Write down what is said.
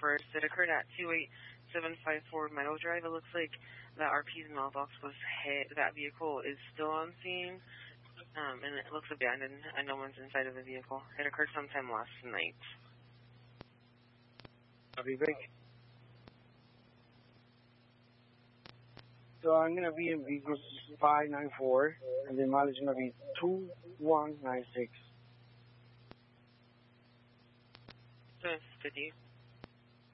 1st. It occurred at 28754 Meadow Drive. It looks like the RP's mailbox was hit. That vehicle is still on scene, and it looks abandoned, and no one's inside of the vehicle. It occurred sometime last night. Copy, break. So I'm going to be in vehicle 594, and the mileage is going to be 2196. 50.